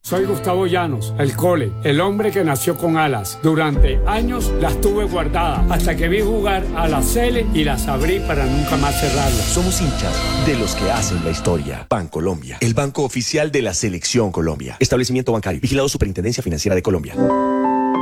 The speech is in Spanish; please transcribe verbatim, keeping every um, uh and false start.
Soy Gustavo Llanos, el Cole, el hombre que nació con alas. Durante años las tuve guardadas hasta que vi jugar a la Cele y las abrí para nunca más cerrarlas. Somos hinchas de los que hacen la historia. Bancolombia, el banco oficial de la Selección Colombia. Establecimiento bancario. Vigilado Superintendencia Financiera de Colombia.